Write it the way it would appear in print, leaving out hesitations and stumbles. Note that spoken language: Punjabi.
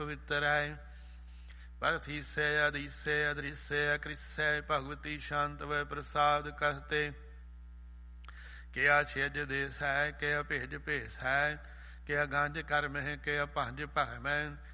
ਪਵਿੱਤਰੈ। ਪਰਥੀਸੈ ਅਧੀਸੈ ਅਦ੍ਰਿਸੈ ਅਕ੍ਰਿਸੈ ਭਗਵਤੀ ਸ਼ਾਂਤ ਵੈ ਪ੍ਰਸਾਦ ਕਹਤੇ। ਕਿਆ ਛਿਜ ਦੇਸ ਹੈ, ਕਿਆ ਭੇਜ ਭੇਸ ਹੈ, ਕਿਆ ਗੰਜ ਕਰਮ ਹੈ, ਕਿਆ ਭੰਜ ਭਰਮ ਹੈ।